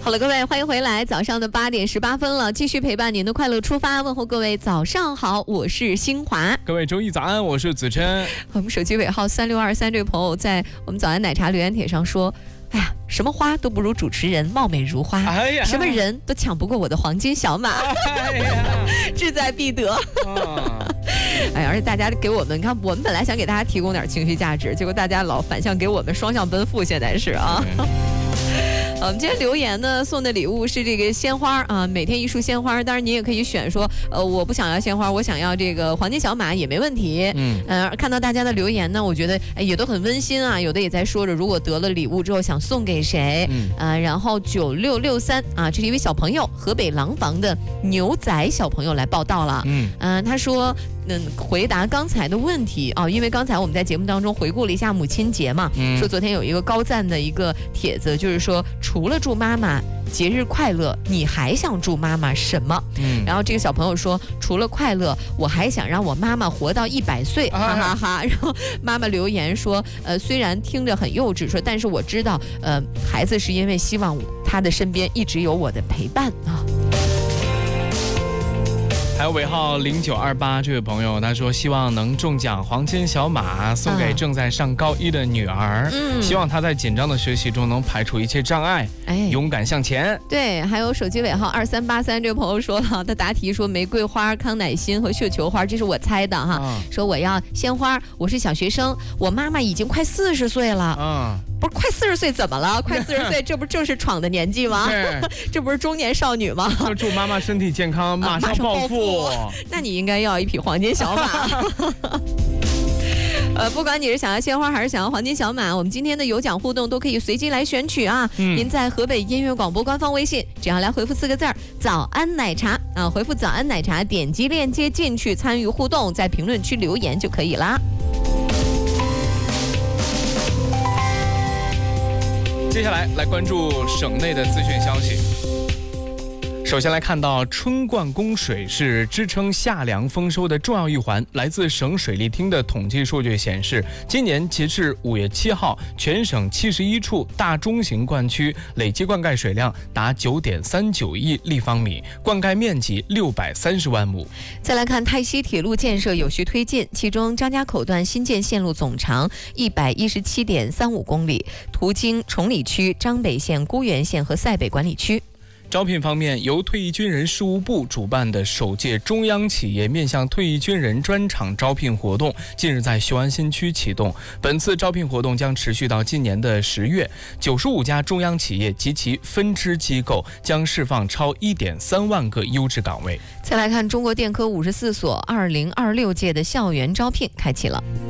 好了，各位，欢迎回来，早上的8点18分了，继续陪伴您的快乐出发，问候各位早上好，我是新华。 各位周一早安，我是子琛。 我们手机尾号3623这位朋友在我们早安奶茶留言帖上说，哎呀，什么花都不如主持人貌美如花， 哎呀， 什么人都抢不过我的黄金小马， 哎呀， 志在必得。哎，而且大家给我们，你看，我们本来想给大家提供点情绪价值，结果大家老反向给我们双向奔赴，现在是啊。我们今天留言呢，送的礼物是这个鲜花啊，每天一束鲜花。当然你也可以选说，我不想要鲜花，我想要这个黄金小马也没问题。看到大家的留言呢，我觉得也都很温馨啊。有的也在说着，如果得了礼物之后想送给谁，然后9663啊，这是一位小朋友，河北廊坊的牛仔小朋友来报道了。他说。回答刚才的问题啊，因为刚才我们在节目当中回顾了一下母亲节嘛，说昨天有一个高赞的一个帖子，就是说除了祝妈妈节日快乐，你还想祝妈妈什么？然后这个小朋友说，除了快乐，我还想让我妈妈活到100岁，哈哈哈。然后妈妈留言说，虽然听着很幼稚，说但是我知道，孩子是因为希望他的身边一直有我的陪伴啊。 还有尾号0928这位朋友，他说希望能中奖黄金小马，送给正在上高一的女儿，希望她在紧张的学习中能排除一切障碍，勇敢向前。 对，还有手机尾号2383这位朋友说了，他答题说玫瑰花、康乃馨和绣球花，这是我猜的哈。说我要鲜花，我是小学生，我妈妈已经快40岁了。不是快40岁怎么了？快40岁，这不正是闯的年纪吗？这不是中年少女吗？ 就祝妈妈身体健康，马上暴富。 那你应该要一匹黄金小马。不管你是想要鲜花还是想要黄金小马，我们今天的有奖互动都可以随机来选取啊。您在河北音乐广播官方微信，只要来回复4个字早安奶茶啊，回复早安奶茶，点击链接进去参与互动，在评论区留言就可以啦。 接下来关注省内的资讯消息。首先来看到春灌供水是支撑夏粮丰收的重要一环。来自省水利厅的统计数据显示，今年截至5月7号，全省71处大中型灌区累计灌溉水量达9.39亿立方米，灌溉面积630万亩。 再来看泰西铁路建设有序推进，其中张家口段新建线路总长117.35公里，途经崇礼区、张北县、沽源县和赛北管理区。 招聘方面，由退役军人事务部主办的首届中央企业面向退役军人专场招聘活动近日在雄安新区启动。本次招聘活动将持续到今年的10月，95家中央企业及其分支机构将释放超1.3万个优质岗位。 再来看中国电科54所2026届的校园招聘开启了。